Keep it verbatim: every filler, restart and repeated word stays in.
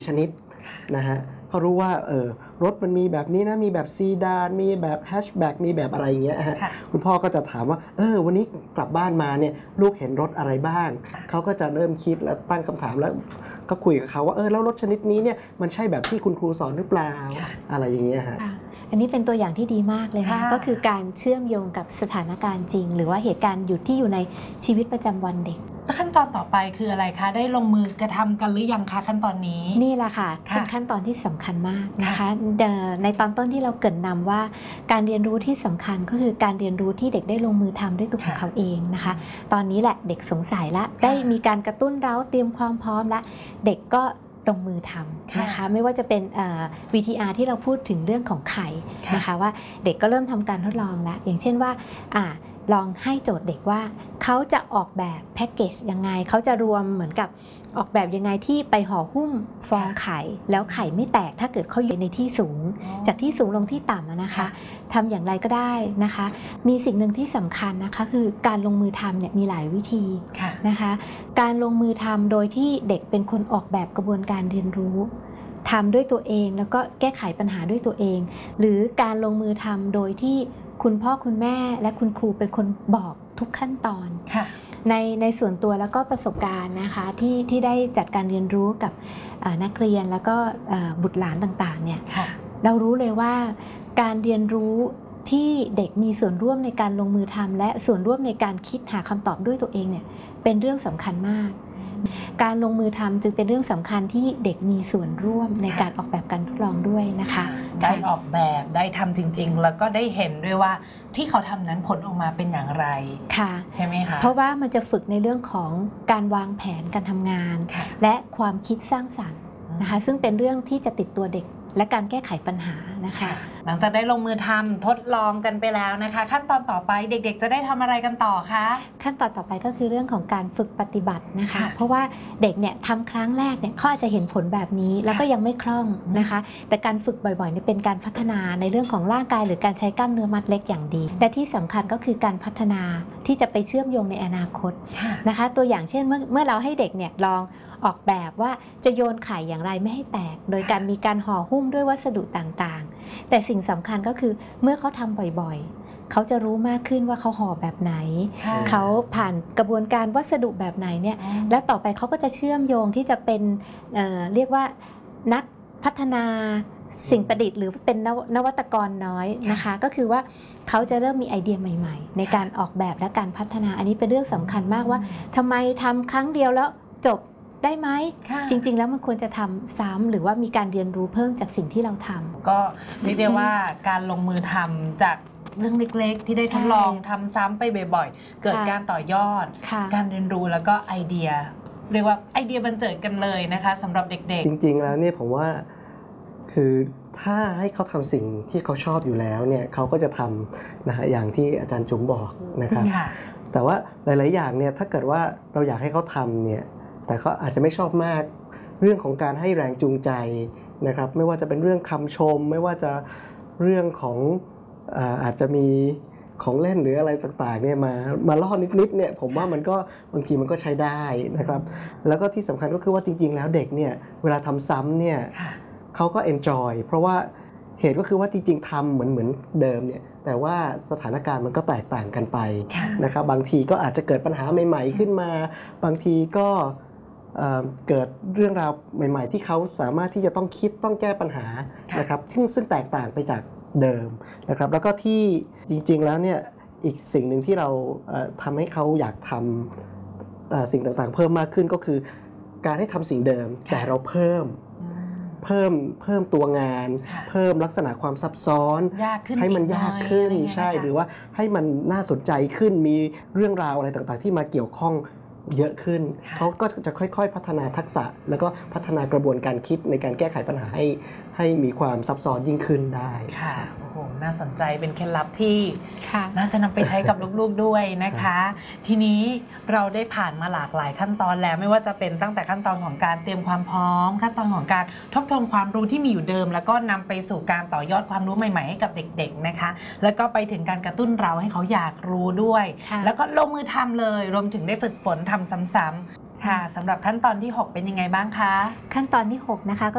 ชนิดนะฮะเขารู้ว่าเออรถมันมีแบบนี้นะมีแบบซีดานมีแบบแฮชแบ็กมีแบบอะไรอย่างเงี้ยฮะคุณพ่อก็จะถามว่าเออวันนี้กลับบ้านมาเนี่ยลูกเห็นรถอะไรบ้างเขาก็จะเริ่มคิดแล้วตั้งคำถามแล้วก็คุยกับเขาว่าเออแล้วรถชนิดนี้เนี่ยมันใช่แบบที่คุณครูสอนหรือเปล่าอะไรอย่างเงี้ยฮะอันนี้เป็นตัวอย่างที่ดีมากเลยนะก็คือการเชื่อมโยงกับสถานการณ์จริงหรือว่าเหตุการณ์อยู่ที่อยู่ในชีวิตประจำวันเด็กขั้นตอนต่อไปคืออะไรคะได้ลงมือกระทำกันหรือยังคะขั้นตอนนี้นี่แหละค่ะเป็นขั้นตอนที่สำคัญมากนะคะในตอนต้นที่เราเกริ่นนำว่าการเรียนรู้ที่สำคัญก็คือการเรียนรู้ที่เด็กได้ลงมือทำด้วยตัวของเขาเองนะคะตอนนี้แหละเด็กสงสัยละได้มีการกระตุ้นเร้าเตรียมความพร้อมละเด็กก็ลงมือทำนะคะไม่ว่าจะเป็น วี ที อาร์ ที่เราพูดถึงเรื่องของไข่นะคะว่าเด็กก็เริ่มทำการทดลองแล้วอย่างเช่นว่าอ่าลองให้โจทย์เด็กว่าเขาจะออกแบบแพ็กเกจยังไงเขาจะรวมเหมือนกับออกแบบยังไงที่ไปห่อหุ้มฟองไข่แล้วไข่ไม่แตกถ้าเกิดเขาอยู่ในที่สูงจากที่สูงลงที่ต่ำนะคะทำอย่างไรก็ได้นะคะมีสิ่งหนึ่งที่สำคัญนะคะคือการลงมือทำเนี่ยมีหลายวิธีนะคะการลงมือทำโดยที่เด็กเป็นคนออกแบบกระบวนการเรียนรู้ทำด้วยตัวเองแล้วก็แก้ไขปัญหาด้วยตัวเองหรือการลงมือทำโดยที่คุณพ่อคุณแม่และคุณครูเป็นคนบอกทุกขั้นตอนในในส่วนตัวแล้วก็ประสบการณ์นะคะที่ที่ได้จัดการเรียนรู้กับนักเรียนแล้วก็บุตรหลานต่างๆเนี่ยเรารู้เลยว่าการเรียนรู้ที่เด็กมีส่วนร่วมในการลงมือทำและส่วนร่วมในการคิดหาคำตอบด้วยตัวเองเนี่ยเป็นเรื่องสำคัญมากการลงมือทำจึงเป็นเรื่องสำคัญที่เด็กมีส่วนร่วมในการออกแบบการทดลองด้วยนะคะได้ออกแบบได้ทำจริงๆแล้วก็ได้เห็นด้วยว่าที่เขาทำนั้นผลออกมาเป็นอย่างไรค่ะใช่ไหมคะเพราะว่ามันจะฝึกในเรื่องของการวางแผนการทำงานและความคิดสร้างสรรค์นะคะซึ่งเป็นเรื่องที่จะติดตัวเด็กและการแก้ไขปัญหานะคะหลังจากได้ลงมือทำทดลองกันไปแล้วนะคะขั้นตอนต่อไปเด็กๆจะได้ทำอะไรกันต่อคะขั้นตอนต่อไปก็คือเรื่องของการฝึกปฏิบัตินะคะเพราะว่าเด็กเนี่ยทำครั้งแรกเนี่ยเขาอาจจะเห็นผลแบบนี้แล้วก็ยังไม่คล่องนะคะแต่การฝึกบ่อยๆนี่เป็นการพัฒนาในเรื่องของร่างกายหรือการใช้กล้ามเนื้อมัดเล็กอย่างดีและที่สำคัญก็คือการพัฒนาที่จะไปเชื่อมโยงในอนาคตนะคะตัวอย่างเช่นเมื่อเมื่อเราให้เด็กเนี่ยลองออกแบบว่าจะโยนไข่อย่างไรไม่ให้แตกโดยการมีการห่อหุ้มด้วยวัสดุต่างๆแต่สิ่งสำคัญก็คือเมื่อเขาทำบ่อยๆเขาจะรู้มากขึ้นว่าเขาห่อแบบไหนเขาผ่านกระบวนการวัสดุแบบไหนเนี่ยแล้วต่อไปเขาก็จะเชื่อมโยงที่จะเป็น เอ่อ เรียกว่านักพัฒนาสิ่งประดิษฐ์หรือเป็นนวัตกรน้อยนะคะก็คือว่าเขาจะเริ่มมีไอเดียใหม่ๆในการออกแบบและการพัฒนาอันนี้เป็นเรื่องสำคัญมากว่าทำไมทำครั้งเดียวแล้วจบได้ไหมจริงๆแล้วมันควรจะทำซ้ำหรือว่ามีการเรียนรู้เพิ่มจากสิ่งที่เราทำก็เรียกได้ว่าการลงมือทำจากเรื่องเล็กๆที่ได้ทดลองทำซ้ำไปบ่อยๆเกิดการต่อยอดการเรียนรู้แล้วก็ไอเดียเรียกว่าไอเดียบันเจิดกันเลยนะคะสำหรับเด็กๆจริงๆแล้วเนี่ยผมว่าคือถ้าให้เขาทำสิ่งที่เขาชอบอยู่แล้วเนี่ยเขาก็จะทำนะฮะอย่างที่อาจารย์จุ๋มบอกนะครับแต่ว่าหลายๆอย่างเนี่ยถ้าเกิดว่าเราอยากให้เขาทำเนี่ยแต่เขาอาจจะไม่ชอบมากเรื่องของการให้แรงจูงใจนะครับไม่ว่าจะเป็นเรื่องคำชมไม่ว่าจะเรื่องของอาอาจจะมีของเล่นหรืออะไรต่างๆเนี่ยมามาล่อนิดๆเนี่ยผมว่ามันก็บางทีมันก็ใช้ได้นะครับแล้วก็ที่สำคัญก็คือว่าจริงๆแล้วเด็กเนี่ยเวลาทำซ้ำเนี่ยเขาก็ enjoy เพราะว่าเหตุก็คือว่าจริงๆทำเหมือนเหมือนเดิมเนี่ยแต่ว่าสถานการณ์มันก็แตกต่างกันไปนะครับบางทีก็อาจจะเกิดปัญหาใหม่ๆขึ้นมาบางทีก็เกิดเรื่องราวใหม่ๆที่เขาสามารถที่จะต้องคิดต้องแก้ปัญหานะครับซึ่งซึ่งแตกต่างไปจากเดิมนะครับแล้วก็ที่จริงๆแล้วเนี่ยอีกสิ่งหนึ่งที่เราทำให้เขาอยากทำสิ่งต่างๆเพิ่มมากขึ้นก็คือการให้ทำสิ่งเดิมแต่เราเพิ่มเพิ่มเพิ่มตัวงานเพิ่มลักษณะความซับซ้อนให้มันยากขึ้นใช่หรือว่าให้มันน่าสนใจขึ้นมีเรื่องราวอะไรต่างๆที่มาเกี่ยวข้องเยอะขึ้นเขาก็จะค่อยๆพัฒนาทักษะแล้วก็พัฒนากระบวนการคิดในการแก้ไขปัญหาให้ให้มีความซับซ้อนยิ่งขึ้นได้ค่ะโอ้โหน่าสนใจเป็นเคล็ดลับที่น่าจะนำไปใช้กับลูกๆด้วยนะคะทีนี้เราได้ผ่านมาหลากหลายขั้นตอนแล้วไม่ว่าจะเป็นตั้งแต่ขั้นตอนของการเตรียมความพร้อมขั้นตอนของการทบทวนความรู้ที่มีอยู่เดิมแล้วก็นำไปสู่การต่อยอดความรู้ใหม่ๆให้กับเด็กๆนะคะแล้วก็ไปถึงการกระตุ้นเราให้เขาอยากรู้ด้วยแล้วก็ลงมือทำเลยรวมถึงได้ฝึกฝนทำซ้ำๆค่ะสำหรับขั้นตอนที่หกเป็นยังไงบ้างคะขั้นตอนที่หกนะคะ